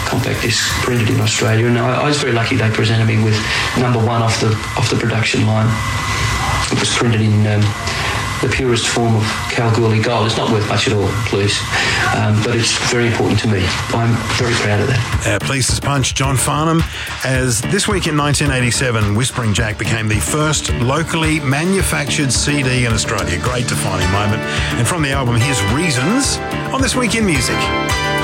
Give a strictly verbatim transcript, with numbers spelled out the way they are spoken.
compact disc printed in Australia, and I, I was very lucky they presented me with number one off the off the production line. It was printed in um, the purest form of Kalgoorlie gold. It's not worth much at all, please, um, but it's very important to me. I'm very proud of that. Uh, pleased as punch, John Farnham, as this week in nineteen eighty-seven, Whispering Jack became the first locally manufactured C D in Australia. Great defining moment. And from the album, here's Reasons on This Week in Music.